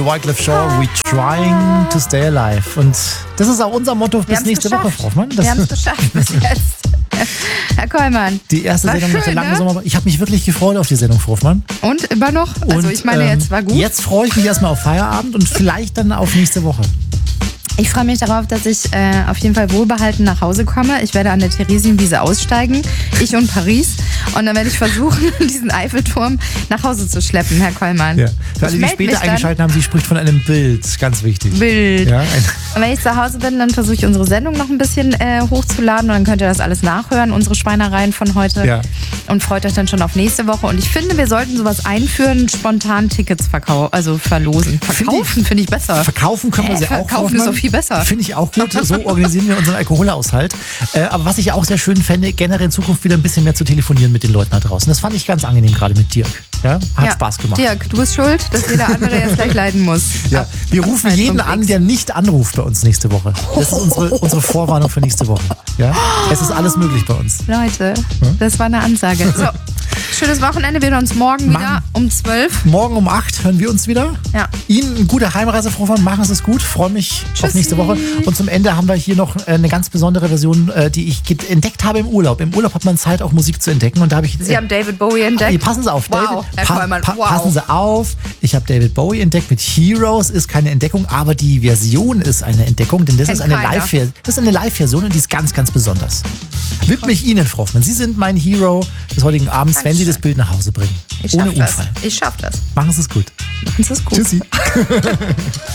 Wyclef Jean, we trying to stay alive. Und das ist auch unser Motto bis nächste Woche, Frau Hoffmann. Wir haben es geschafft bis jetzt. Herr Kollmann. Die erste Sendung nach der langen Sommer. Ich habe mich wirklich gefreut auf die Sendung, Frau Hoffmann. Und immer noch? Also ich meine, jetzt war gut. Jetzt freue ich mich erstmal auf Feierabend und vielleicht dann auf nächste Woche. Ich freue mich darauf, dass ich auf jeden Fall wohlbehalten nach Hause komme. Ich werde an der Theresienwiese aussteigen, ich und Paris. Und dann werde ich versuchen, diesen Eiffelturm nach Hause zu schleppen, Herr Kollmann. Ja. Für alle, die später eingeschaltet haben, sie spricht von einem Bild. Ganz wichtig. Bild. Ja, und wenn ich zu Hause bin, dann versuche ich unsere Sendung noch ein bisschen hochzuladen. Und dann könnt ihr das alles nachhören, unsere Schweinereien von heute. Ja. Und freut euch dann schon auf nächste Woche. Und ich finde, wir sollten sowas einführen, spontan Tickets verlosen. Verkaufen finde ich besser. Verkaufen können wir sie auch. Verkaufen ist doch viel besser. Finde ich auch gut. So organisieren wir unseren Alkoholhaushalt. Aber was ich auch sehr schön fände, generell in Zukunft wieder ein bisschen mehr zu telefonieren mit den Leuten da draußen. Das fand ich ganz angenehm, gerade mit Dirk. Ja? Hat Spaß gemacht. Dirk, du bist schuld, dass jeder andere jetzt gleich leiden muss. Ja. Wir rufen jeden an, der nicht anruft bei uns nächste Woche. Das ist unsere Vorwarnung für nächste Woche. Ja? Es ist alles möglich bei uns. Leute, das war eine Ansage. So, schönes Wochenende. Wir hören uns morgen wieder um 12. Morgen um 8 hören wir uns wieder. Ja. Ihnen eine gute Heimreise, Frau Hoffmann. Machen Sie es gut. Freue mich auf nächste Woche. Und zum Ende haben wir hier noch eine ganz besondere Version, die ich entdeckt habe im Urlaub. Im Urlaub hat man Zeit, auch Musik zu entdecken. Und da habe ich Sie haben David Bowie entdeckt? Passen Sie auf. Wow, Herr Kollmann, wow. Passen Sie auf. Ich habe David Bowie entdeckt mit Heroes. Ist keine Entdeckung, aber die Version ist eine Entdeckung, denn das ist eine Live-Version und die ist ganz, ganz besonders. Widme ich Ihnen, Frau Hoffmann. Sie sind mein Hero des heutigen Abends, wenn Sie das Bild nach Hause bringen. Ohne Unfall. Ich schaff das. Machen Sie es gut. Machen Sie es gut. Tschüssi.